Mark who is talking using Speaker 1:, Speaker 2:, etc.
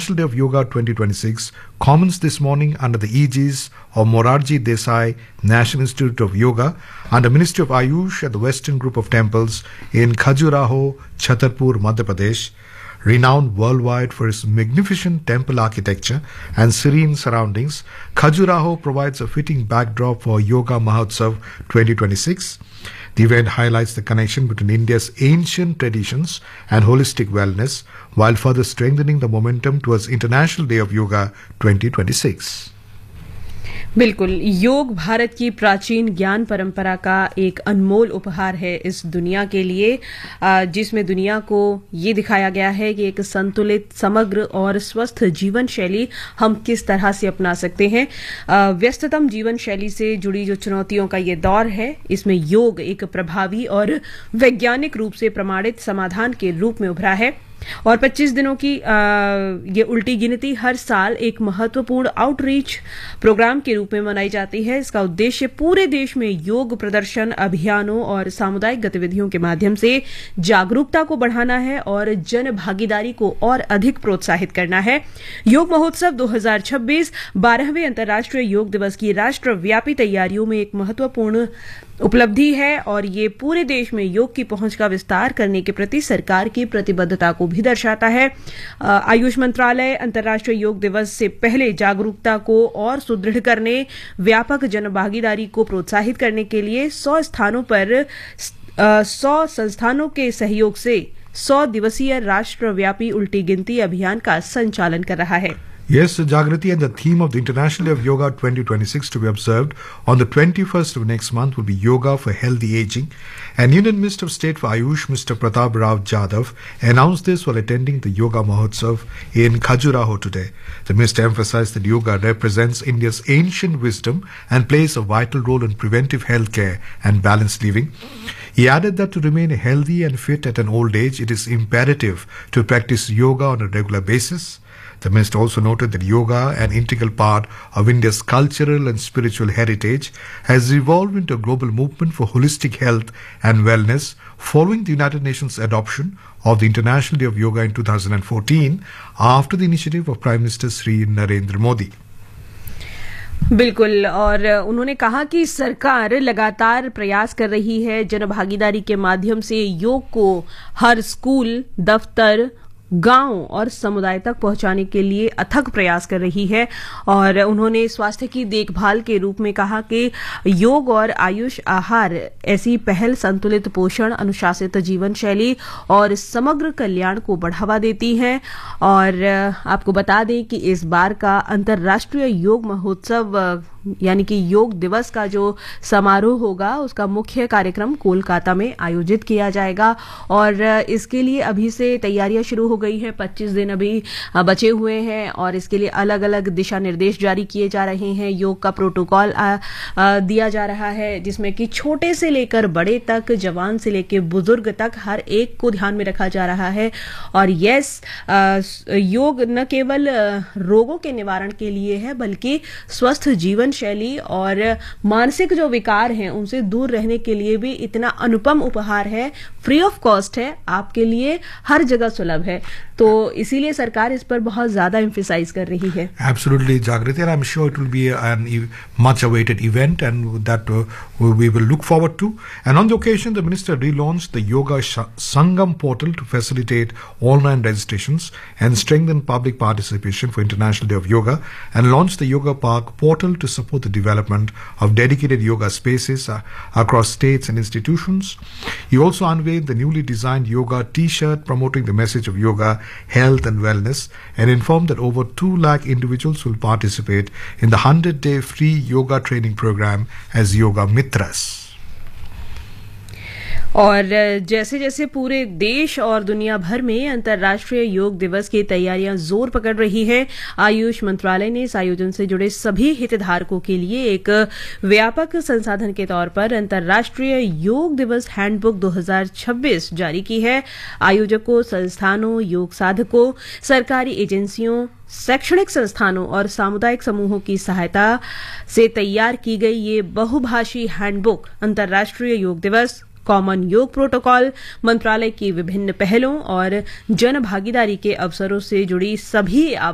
Speaker 1: International Day of Yoga 2026 commenced this morning under the aegis of Morarji Desai National Institute of Yoga and the Ministry of Ayush at the Western Group of Temples in Khajuraho, Chhatarpur, Madhya Pradesh. Renowned worldwide for its magnificent temple architecture and serene surroundings, Khajuraho provides a fitting backdrop for Yoga Mahotsav 2026. The event highlights the connection between India's ancient traditions and holistic wellness, while further strengthening the momentum towards International Day of Yoga 2026.
Speaker 2: बिल्कुल, योग भारत की प्राचीन ज्ञान परंपरा का एक अनमोल उपहार है इस दुनिया के लिए, जिसमें दुनिया को ये दिखाया गया है कि एक संतुलित, समग्र और स्वस्थ जीवन शैली हम किस तरह से अपना सकते हैं। व्यस्ततम जीवन शैली से जुड़ी जो चुनौतियों का ये दौर है, इसमें योग एक प्रभावी और वैज्ञानिक रूप से प्रमाणित समाधान के रूप में उभरा है। और 25 दिनों की ये उल्टी गिनती हर साल एक महत्वपूर्ण आउटरीच प्रोग्राम के रूप में मनाई जाती है। इसका उद्देश्य पूरे देश में योग प्रदर्शन अभियानों और सामुदायिक गतिविधियों के माध्यम से जागरूकता को बढ़ाना है और जन भागीदारी को और अधिक प्रोत्साहित करना है। योग महोत्सव 2026 12वें अंतर्राष्ट्रीय योग दिवस की राष्ट्रव्यापी तैयारियों में एक महत्वपूर्ण उपलब्धि है और ये पूरे देश में योग की पहुंच का विस्तार करने के प्रति सरकार की प्रतिबद्धता को भी दर्शाता है। आयुष मंत्रालय अंतर्राष्ट्रीय योग दिवस से पहले जागरूकता को और सुदृढ़ करने, व्यापक जनभागीदारी को प्रोत्साहित करने के लिए 100 स्थानों पर 100 संस्थानों के सहयोग से 100 दिवसीय राष्ट्रव्यापी उल्टी गिनती अभियान का संचालन कर रहा है।
Speaker 1: Yes, Jagriti, and the theme of the International Day of Yoga 2026 to be observed on the 21st of next month will be Yoga for Healthy Aging. And Union Minister of State for Ayush, Mr. Pratap Rao Jadhav, announced this while attending the Yoga Mahotsav in Khajuraho today. The minister emphasized that yoga represents India's ancient wisdom and plays a vital role in preventive health care and balanced living. He added that to remain healthy and fit at an old age, it is imperative to practice yoga on a regular basis. The minister also noted that yoga, an integral part of India's cultural and spiritual heritage, has evolved into a global movement for holistic health and wellness following the United Nations adoption of the International Day of Yoga in 2014 after the initiative of Prime Minister Sri Narendra Modi.
Speaker 2: बिल्कुल, और उन्होंने कहा कि सरकार लगातार प्रयास कर रही है जनभागीदारी के माध्यम से योग को हर स्कूल, दफ्तर, गांव और समुदाय तक पहुंचाने के लिए अथक प्रयास कर रही है। और उन्होंने स्वास्थ्य की देखभाल के रूप में कहा कि योग और आयुष आहार ऐसी पहल संतुलित पोषण, अनुशासित जीवन शैली और समग्र कल्याण को बढ़ावा देती है। और आपको बता दें कि इस बार का अंतर्राष्ट्रीय योग महोत्सव यानी कि योग दिवस का जो समारोह होगा उसका मुख्य कार्यक्रम कोलकाता में आयोजित किया जाएगा और इसके लिए अभी से तैयारियां शुरू हो गई हैं। 25 दिन अभी बचे हुए हैं और इसके लिए अलग अलग दिशा निर्देश जारी किए जा रहे हैं। योग का प्रोटोकॉल दिया जा रहा है जिसमें कि छोटे से लेकर बड़े तक, जवान से लेकर बुजुर्ग तक हर एक को ध्यान में रखा जा रहा है। और योग न केवल रोगों के निवारण के लिए है बल्कि स्वस्थ जीवन शैली और मानसिक जो विकार हैं उनसे दूर रहने के लिए भी इतना अनुपम उपहार है। फ्री ऑफ कॉस्ट है, आपके लिए हर जगह सुलभ है, तो इसीलिए सरकार इस पर बहुत ज्यादा एम्फेसाइज कर रही है।
Speaker 1: Absolutely, Jagriti, and I'm sure it will be a much awaited event and that we will look forward to. And on the occasion, the minister relaunched the Yoga Sangam portal to facilitate online registrations and strengthen public participation for International Day of Yoga, and launched the Yoga Park portal to support the development of dedicated yoga spaces across states and institutions. He also unveiled the newly designed yoga t-shirt promoting the message of yoga, health and wellness, and informed that over 2 lakh individuals will participate in the 100-day free yoga training program as Yoga Mitras.
Speaker 2: और जैसे जैसे पूरे देश और दुनिया भर में अंतर्राष्ट्रीय योग दिवस की तैयारियां जोर पकड़ रही है, आयुष मंत्रालय ने इस आयोजन से जुड़े सभी हितधारकों के लिए एक व्यापक संसाधन के तौर पर अंतर्राष्ट्रीय योग दिवस हैंडबुक 2026 जारी की है। आयोजकों, संस्थानों, योग साधकों, सरकारी एजेंसियों, शैक्षणिक संस्थानों और सामुदायिक समूहों की सहायता से तैयार की गई ये बहुभाषी हैंडबुक अंतर्राष्ट्रीय योग दिवस, कॉमन योग प्रोटोकॉल, मंत्रालय की विभिन्न पहलों और जन भागीदारी के अवसरों से जुड़ी सभी